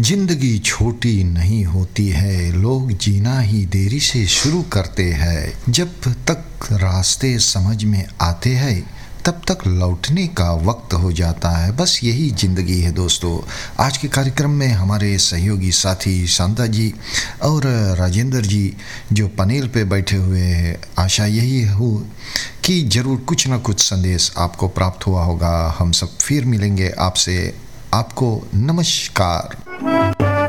जिंदगी छोटी नहीं होती है, लोग जीना ही देरी से शुरू करते हैं। जब तक रास्ते समझ में आते हैं तब तक लौटने का वक्त हो जाता है। बस यही ज़िंदगी है दोस्तों। आज के कार्यक्रम में हमारे सहयोगी साथी शांता जी और राजेंद्र जी जो पैनल पे बैठे हुए हैं, आशा यही हो कि ज़रूर कुछ ना कुछ संदेश आपको प्राप्त हुआ होगा। हम सब फिर मिलेंगे आपसे। आपको नमस्कार।